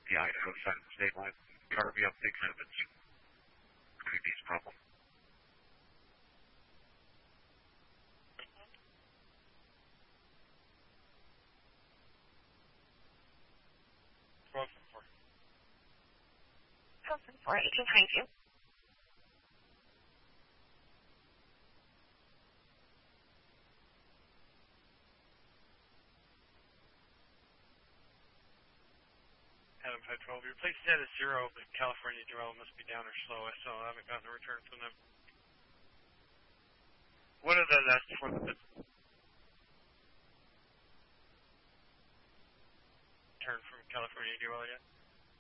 the Idaho side of the state line. Carby up big kind of its creepy's problem. Thousand 1822. Adam 512, your place is at a 0, but California dwell must be down or slow. I still haven't gotten a return from them. What are the last four minutes? Return from California dwell yet?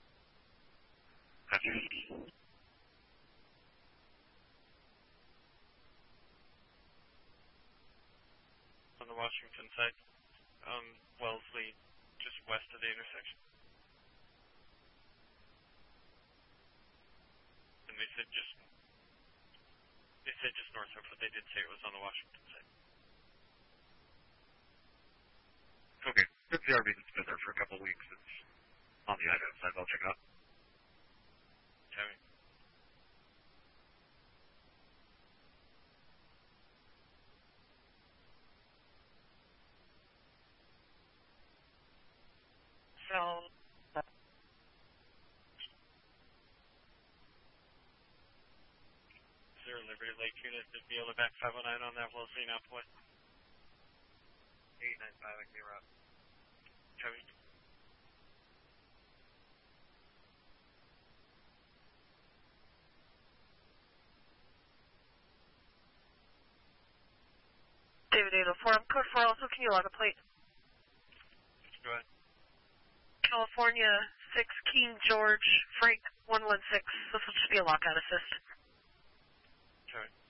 On the Washington side, Wellesley, just west of the intersection. And they said just north of, but they did say it was on the Washington side. Okay, it's the RV that's been there for a couple of weeks. It's on the Idaho side. I'll check it out. Okay. So, Is there a Liberty Lake unit to be able to back 509 on that Wellesley now, boy? 895, I can be around. Copy. David 804, I'm code 4 also, can you log a plate? Go ahead. California 6 King George Frank 116, this will just be a lockout assist. Sorry.